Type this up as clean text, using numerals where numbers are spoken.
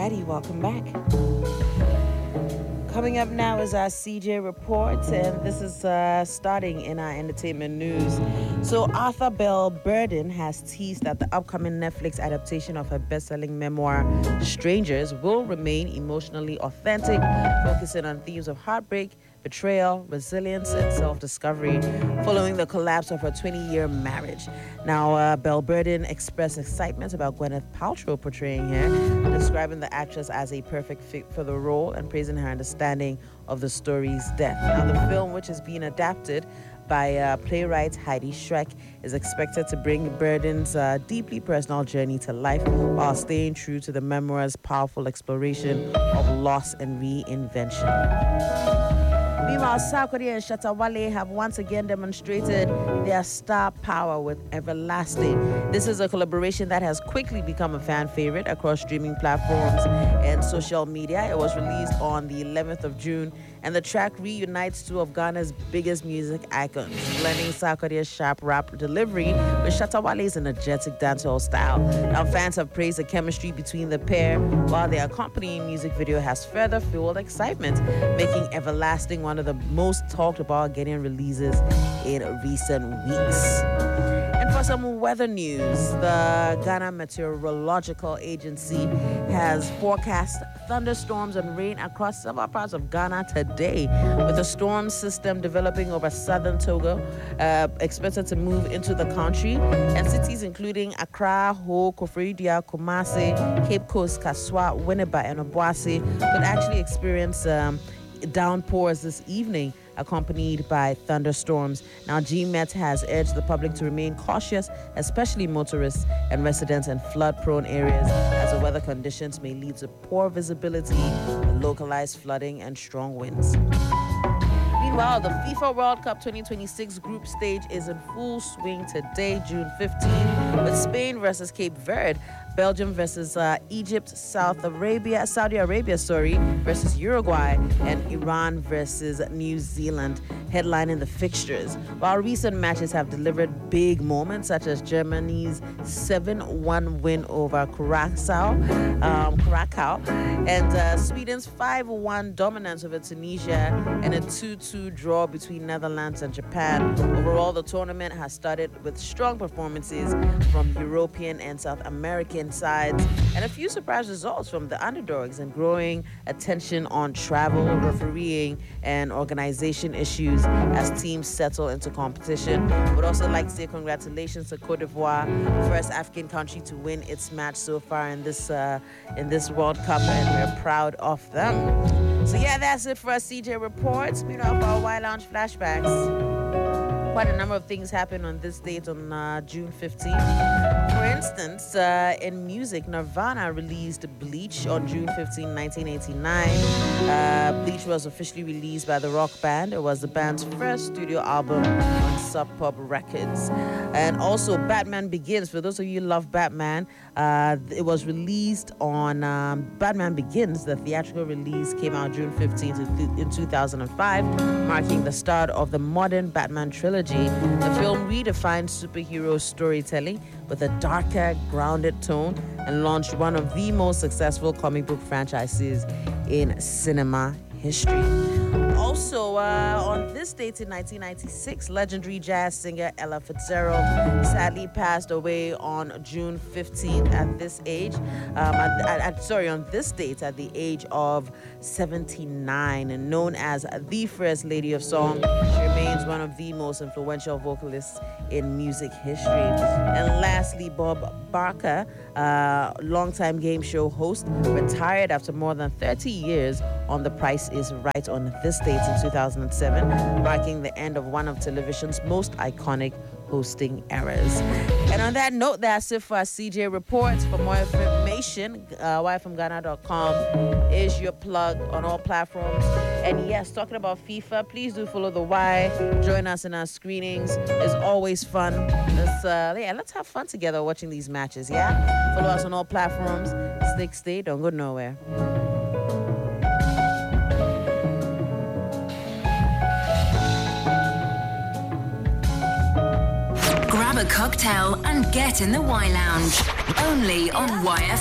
Alrighty, welcome back. Coming up now is our CJ report, and this is starting in our entertainment news. So Arthur Bell Burden has teased that the upcoming Netflix adaptation of her best-selling memoir, Strangers, will remain emotionally authentic, focusing on themes of heartbreak, betrayal, resilience, and self-discovery following the collapse of her 20-year marriage. Now, Bell Burden expressed excitement about Gwyneth Paltrow portraying her, describing the actress as a perfect fit for the role and praising her understanding of the story's depth. Now, the film, which is being adapted by playwright Heidi Schreck, is expected to bring Burden's deeply personal journey to life while staying true to the memoir's powerful exploration of loss and reinvention. Meanwhile, Sarkodie and Shatta Wale have once again demonstrated their star power with Everlasting. This is a collaboration that has quickly become a fan favorite across streaming platforms and social media. It was released on the 11th of June, and the track reunites two of Ghana's biggest music icons, blending Sarkodie's sharp rap delivery with Shatta Wale's energetic dancehall style. Now, fans have praised the chemistry between the pair, while the accompanying music video has further fueled excitement, making Everlasting one of the most talked about Ghanaian releases in recent weeks. And for some weather news, the Ghana Meteorological Agency has forecast thunderstorms and rain across several parts of Ghana today, with a storm system developing over southern Togo, expected to move into the country, and cities including Accra, Ho, Koforidua, Kumasi, Cape Coast, Kaswa, Winneba, and Obuasi could actually experience downpours this evening, accompanied by thunderstorms. Now, GMET has urged the public to remain cautious, especially motorists and residents in flood-prone areas, as the weather conditions may lead to poor visibility, localized flooding, and strong winds. Meanwhile, the FIFA World Cup 2026 group stage is in full swing today, June 15, with Spain versus Cape Verde, Belgium versus Egypt, Saudi Arabia versus Uruguay, and Iran versus New Zealand, headlining the fixtures. While recent matches have delivered big moments, such as Germany's 7-1 win over Curacao, and Sweden's 5-1 dominance over Tunisia, and a 2-2 draw between Netherlands and Japan. Overall, the tournament has started with strong performances from European and South American sides, and a few surprise results from the underdogs, and growing attention on travel, refereeing, and organization issues as teams settle into competition. Would also like to say congratulations to Cote d'Ivoire, first African country to win its match so far in this World Cup, and we're proud of them. So yeah, that's it for our CJ reports. Meanwhile, for our Wild Lounge flashbacks, quite a number of things happened on this date on June 15th. For instance, in music, Nirvana released Bleach on June 15, 1989. Bleach was officially released by the rock band. It was the band's first studio album on Sub Pop Records. And also, Batman Begins. For those of you who love Batman, it was released on Batman Begins. The theatrical release came out June 15th in 2005, marking the start of the modern Batman trilogy. The film redefined superhero storytelling with a darker, grounded tone and launched one of the most successful comic book franchises in cinema history. Also, on this date in 1996, legendary jazz singer Ella Fitzgerald sadly passed away on June 15th at this age. On this date at the age of 79, and known as the First Lady of Song, she remains one of the most influential vocalists in music history. And lastly, Bob Barker, longtime game show host, retired after more than 30 years on The Price is Right on this date in 2007, marking the end of one of television's most iconic hosting eras. And on that note, that's it for our CJ reports. For more information, yfmghana.com is your plug on all platforms. And yes, talking about FIFA, please do follow the Y. Join us in our screenings. It's always fun. Let's have fun together watching these matches, yeah? Follow us on all platforms. Stay, don't go nowhere. Grab a cocktail and get in the Y Lounge. Only on YFM.